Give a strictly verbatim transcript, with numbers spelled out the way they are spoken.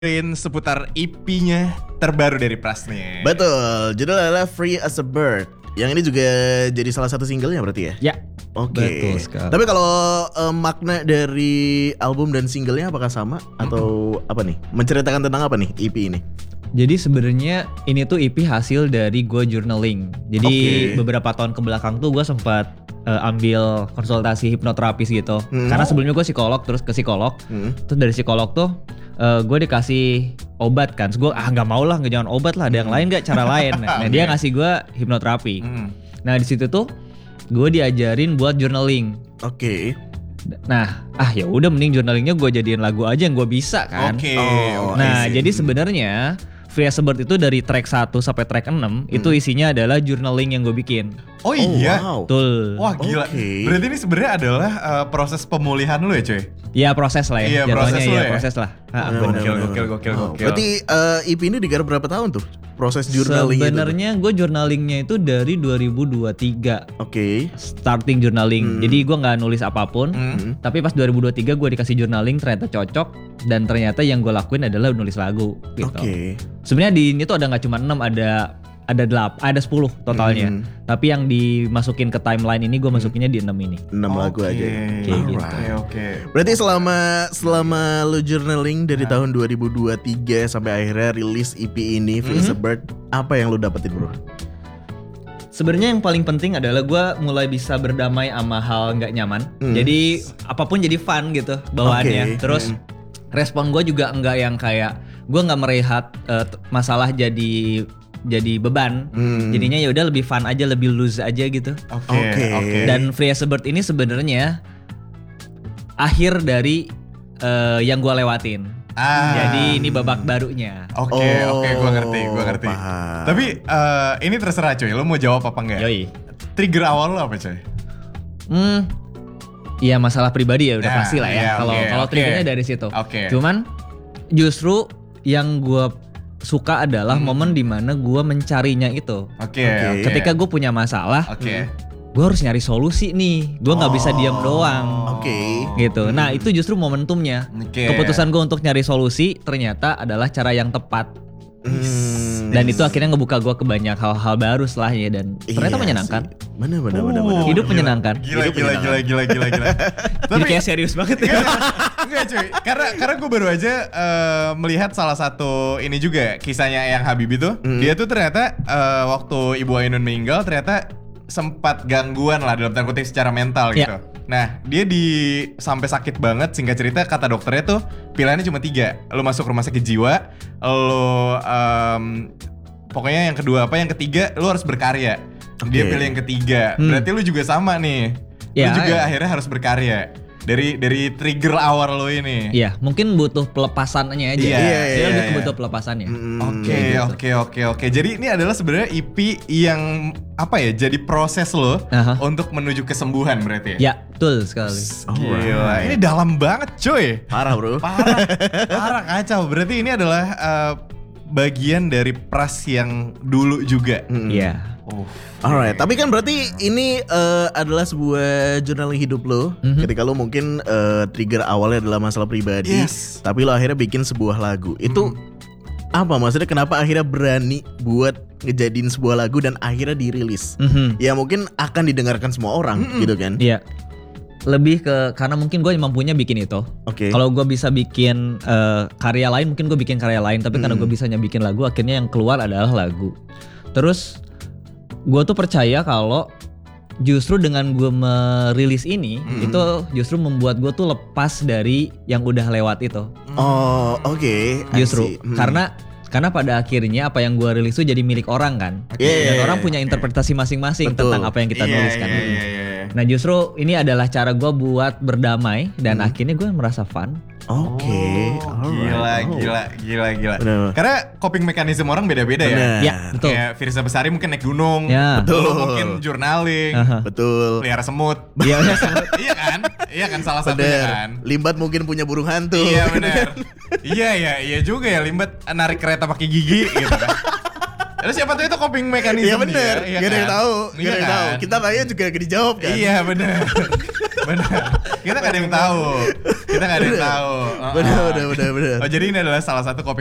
seputar E P-nya terbaru dari Pras nih. Betul, judulnya adalah Free as a Bird. Yang ini juga jadi salah satu singlenya berarti ya? Ya. Oke. Betul sekali. Tapi kalau uh, makna dari album dan singlenya apakah sama atau mm-hmm. apa nih? Menceritakan tentang apa nih E P ini? Jadi sebenarnya ini tuh E P hasil dari gue journaling. Jadi Okay. beberapa tahun ke belakang tuh gue sempat uh, ambil konsultasi hipnoterapis gitu. Hmm. Karena sebelumnya gue psikolog, terus ke psikolog. Hmm. Terus dari psikolog tuh uh, gue dikasih obat kan. Terus gue ah nggak mau lah, nggak jangan obat lah. Ada yang lain nggak cara lain. Nah dia ngasih gue hipnoterapi. Hmm. Nah di situ tuh gue diajarin buat journaling. Oke. Nah, ah ya udah mending journalingnya gue jadiin lagu aja yang gue bisa kan. Oke. Oh, Nah, I see. jadi sebenarnya Free as a Bird itu dari track satu sampai track enam Hmm. itu isinya adalah journaling yang gue bikin. Oh iya. Oh, wow. Betul. Wah gila. Oke. Berarti ini sebenarnya adalah uh, proses pemulihan lu ya, cuy? Ya proses lah ya. Iya, Jatuhnya proses lu ya, ya. proses lah. Ah, Benar, benar. Gokil, benar, gokil, benar. gokil, Wow. gokil. Berarti uh, E P ini digarap berapa tahun tuh? Proses journaling itu? Sebenarnya gue journalingnya itu dari dua ribu dua puluh tiga Oke. starting journaling. Hmm. Jadi gue nggak nulis apapun. Hmm. Tapi pas dua ribu dua puluh tiga gue dikasih journaling, ternyata cocok, dan ternyata yang gue lakuin adalah nulis lagu gitu. Oke. Sebenarnya di ini tuh ada nggak cuma enam, ada ada delapan, ada sepuluh totalnya. Hmm. Tapi yang dimasukin ke timeline ini gue masukinnya di enam ini. enam lagu aja. Kayak gitu. Oke, oke. Berarti selama selama lu journaling dari tahun dua ribu dua puluh tiga sampai akhirnya rilis E P ini Free as a Bird, apa yang lu dapetin, bro? Sebenarnya yang paling penting adalah gue mulai bisa berdamai sama hal nggak nyaman. Hmm. Jadi apapun jadi fun gitu bawaannya. Oke. Terus Hmm. respon gue juga nggak yang kayak gue nggak melihat uh, t- masalah jadi jadi beban. Hmm. Jadinya ya udah lebih fun aja, lebih loose aja gitu. Oke, Oke. oke. Dan Free as a Bird ini sebenarnya akhir dari uh, yang gue lewatin. Ah. Jadi ini babak barunya. Oke, Oh, oke, gua ngerti, gua ngerti. paham. Tapi uh, ini terserah cuy, lu mau jawab apa enggak? Yoi. Trigger awal lu apa cuy? Hmm. Iya masalah pribadi ya udah Nah, pasti lah ya. iya, Kalau oke, kalau oke. triggernya dari situ. Oke. Cuman justru yang gue suka adalah Hmm. momen dimana gue mencarinya itu. Oke, Oke. oke. Ketika gue punya masalah, Oke. gue harus nyari solusi nih. Gue nggak bisa diam doang. Oke. Gitu. Nah itu justru momentumnya. Oke. Keputusan gue untuk nyari solusi ternyata adalah cara yang tepat. Hmm. Dan itu akhirnya ngebuka gue ke banyak hal-hal baru setelahnya, dan ternyata Iya menyenangkan. sih. Bener bener bener Oh, bener. Hidup gila. menyenangkan. Gila, Hidup gila, gila, menyenangkan. gila, gila, gila. Jadi kayak serius banget ya. Enggak cuy, karena karena gue baru aja uh, melihat salah satu ini juga kisahnya Eyang Habibie tuh. Hmm. Dia tuh ternyata uh, waktu Ibu Ainun meninggal ternyata sempat gangguan lah dalam tanda kutip secara mental gitu. Ya. Nah dia di sampai sakit banget, singkat cerita kata dokternya tuh pilihannya cuma tiga. Lu masuk rumah sakit jiwa, lu um, pokoknya yang kedua apa, yang ketiga lu harus berkarya. Dia Oke. pilih yang ketiga. Hmm. Berarti lu juga sama nih. Ya, lu juga ya. akhirnya harus berkarya. Dari dari trigger awal lo ini. Iya, mungkin butuh pelepasannya aja. Iya, Dia iya, lebih iya. ke butuh pelepasannya. Hmm. Oke, Kayak gitu. oke, oke, oke. Jadi ini adalah sebenarnya E P yang apa ya? Jadi proses lo Aha. untuk menuju kesembuhan berarti ya? Ya, betul sekali. Gila, Alright. ini dalam banget cuy. Parah, bro. Parah, parah kacau. Berarti ini adalah uh, bagian dari Pras yang dulu juga. Hmm. Iya. Oh, Alright, tapi kan berarti ini eh, adalah sebuah journaling hidup lo. Mhm. Ketika lo mungkin eh, trigger awalnya adalah masalah pribadi, Yes. tapi lo akhirnya bikin sebuah lagu. Itu apa maksudnya? Kenapa akhirnya berani buat ngejadiin sebuah lagu dan akhirnya dirilis? Mhm. Ya mungkin akan didengarkan semua orang, gitu kan? Iya. Lebih ke karena mungkin gue mampunya bikin itu. Oke. Kalau gue bisa bikin eh, karya lain, mungkin gue bikin karya lain. Tapi karena Hmm. gue bisanya bikin lagu, akhirnya yang keluar adalah lagu. Terus gue tuh percaya kalau justru dengan gue merilis ini, Hmm. itu justru membuat gue tuh lepas dari yang udah lewat itu. Oh, oke. I Justru see. Hmm. karena karena pada akhirnya apa yang gue rilis itu jadi milik orang kan. Iya, iya, Dan iya, orang iya. punya interpretasi masing-masing Betul. tentang apa yang kita Iya, nuliskan. iya, iya, iya. Nah justru ini adalah cara gue buat berdamai, dan Hmm. akhirnya gue merasa fun. Oke. Oh, alright. gila, Oh. gila, gila, gila. Bener. Karena coping mekanisme orang beda-beda ya. Bener. Ya, betul. Kayak Firza Besari mungkin naik gunung, Ya. Betul. lu mungkin journaling, Aha. Betul. pelihara semut. Iya, iya. Iya kan? Iya kan salah satunya Bener. kan? Limbat mungkin punya burung hantu. Iya benar. Iya iya iya juga ya, Limbat narik kereta pakai gigi gitu kan. Terus siapa tuh itu coping mechanism Iya bener, dia, iya gak ada yang kan? tahu, Iya gak ada yang kan? tahu. Kita tanya juga gak dijawab kan. Iya bener. Bener. Kita gak ada yang tahu. Kita gak ada yang tahu. Bener, bener, bener, bener. Oh jadi ini adalah salah satu coping